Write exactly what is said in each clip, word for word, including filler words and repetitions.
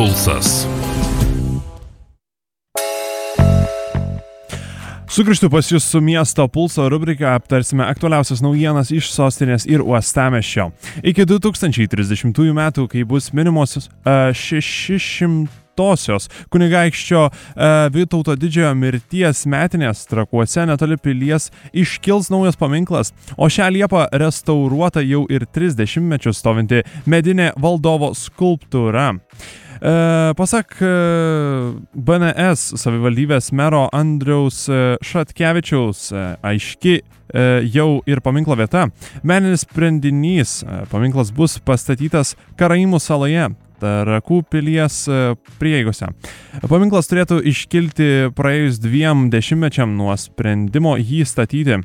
pulsas. Sugrįžtu pas jūs su Miesto pulso rubrika, aptarsime aktualiausias naujienas iš sostinės ir uostamiesčio. Iki du tūkstančiai trisdešimtųjų metų, kai bus minimos uh, šešišimtosios kunigaikščio uh, Vytauto didžiojo mirties metinės, Trakuose netoli pilies iškils naujas paminklas, o šią Liepą restauruota jau ir tris dešimtmečius stovinti medinė valdovo skulptūra. E, pasak e, B N S savivaldybės mero Andriaus e, Šatkevičiaus e, aiški e, jau ir paminklo vieta, meninis sprendinys, e, paminklas bus pastatytas Karaimų saloje, Trakų pilies prieigose. Paminklas turėtų iškilti praėjus dviem dešimtmečiam nuo sprendimo jį statyti.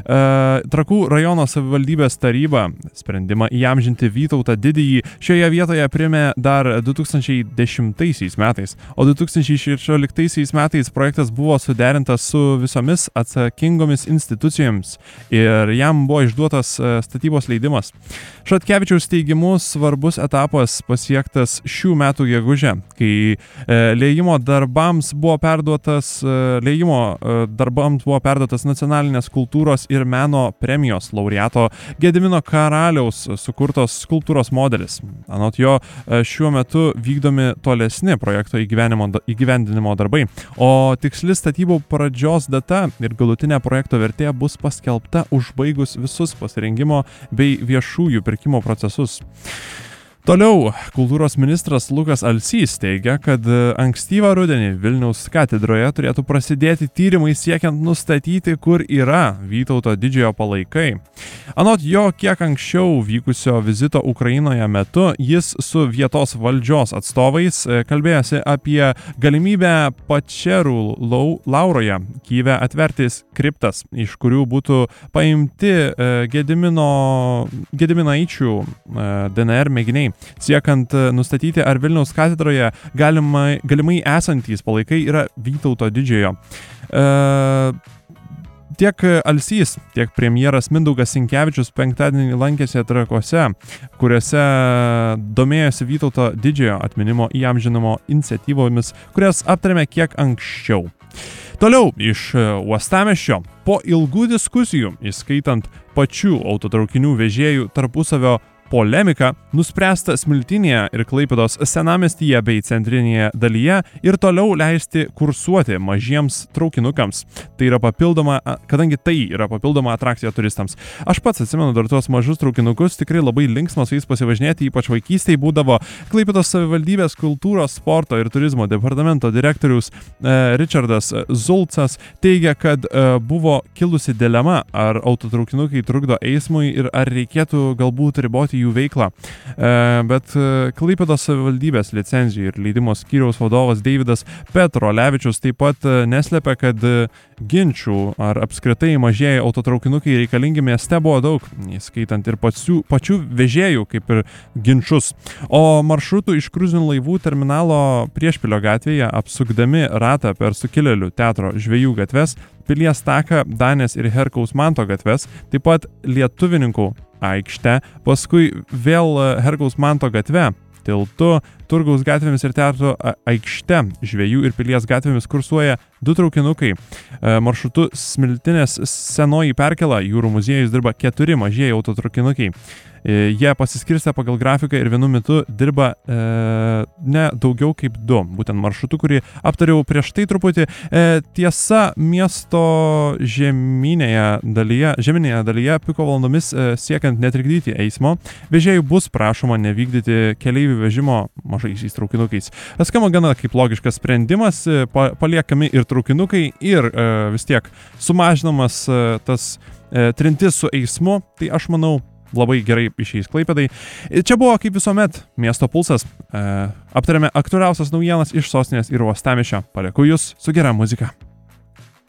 Trakų rajono savivaldybės taryba sprendimą įamžinti Vytautą didįjį šioje vietoje priėmė dar du tūkstančiai dešimtaisiais metais, o du tūkstančiai šešioliktaisiais metais projektas buvo suderintas su visomis atsakingomis institucijomis ir jam buvo išduotas statybos leidimas. Šatkevičiaus teigimu svarbus etapas pasiektas šių metų gegužę, kai e, liejimo darbams buvo perduotas e, liejimo e, darbams buvo perduotas nacionalinės kultūros ir meno premijos laureato Gedimino Karaliaus sukurtos skulptūros modelis. Anot jo, e, šiuo metu vykdomi tolesni projekto įgyvendinimo darbai, o tiksli statybų pradžios data ir galutinė projekto vertė bus paskelbta užbaigus visus pasirengimo bei viešųjų pirkimo procesus. Toliau, kultūros ministras Lukas Alsys teigia, kad ankstyvą rudenį Vilniaus katedroje turėtų prasidėti tyrimai siekiant nustatyti, kur yra Vytauto didžiojo palaikai. Anot jo, kiek anksčiau vykusio vizito Ukrainoje metu, jis su vietos valdžios atstovais kalbėjosi apie galimybę Pačerų Lauroje, Kyjive atverti kriptas, iš kurių būtų paimti Gedimino, Gediminaičių D N R mėginiai, siekant nustatyti, ar Vilniaus katedroje galimai, galimai esantys palaikai yra Vytauto didžiojo. E, tiek Alsys, tiek premjeras Mindaugas Sinkevičius penktadienį lankėsi Trakuose, kuriuose domėjosi Vytauto didžiojo atminimo įamžinimo iniciatyvomis, kurias aptarėme kiek anksčiau. Toliau iš uostamiesčio, po ilgų diskusijų, įskaitant pačių autotraukinių vežėjų tarpusavio polemiką, nuspręsta Smiltynėje ir Klaipėdos senamiestyje bei centrinėje dalyje ir toliau leisti kursuoti mažiems traukinukams. Tai yra papildoma, kadangi tai yra papildoma atrakcija turistams. Aš pats atsimenu dar tuos mažus traukinukus, tikrai labai linksmas su jais pasivažinėti, ypač vaikystėje būdavo. Klaipėdos savivaldybės kultūros, sporto ir turizmo departamento direktorius e, Richardas Zulcas teigia, kad e, buvo kilusi dilema, ar autotraukinukai trukdo eismui ir ar reikėtų galbūt riboti jų veiklą. E, bet Klaipėdos savivaldybės licenzijų ir leidimo skyriaus vadovas Deividas Petrolevičius taip pat neslepia, kad ginčių ar apskritai mažieji autotraukinukai reikalingi mieste buvo daug, įskaitant ir pačių, pačių vežėjų kaip ir ginčius. O maršrutų iš kruzinių laivų terminalo Priešpilio gatvėje apsukdami ratą per Sukilėlių teatro Žvejų gatves, Pilies taką, Danės ir Herkaus Manto gatves, taip pat Lietuvininkų aikštę, paskui vėl Herkaus Manto gatve, tiltu, Turgaus gatvėmis ir teatro aikšte, Žvejų ir Pilies gatvėmis kursuoja du traukinukai. Maršrutu Smiltinės senoji perkėla, Jūrų muziejus dirba keturi mažieji autotraukinukai. Jie pasiskirstę pagal grafiką ir vienu metu dirba e, ne daugiau kaip du, būtent maršrutų, kurį aptariau prieš tai truputį. E, tiesa, miesto žeminėje dalyje, žeminėje dalyje piko valandomis e, siekiant netrikdyti eismo, vežėjų bus prašoma nevykdyti keleivių vežimo mažaisiais traukinukais. Skamba gana kaip logiškas sprendimas, pa, paliekami ir traukinukai ir e, vis tiek sumažinamas e, tas e, trintis su eismu, tai aš manau, labai gerai išeis Klaipėdai. Čia buvo, kaip visuomet, Miesto pulsas. E, aptarėme aktualiausias naujienas iš sostinės ir uostamiesčio. Palieku jūs su gera muzika.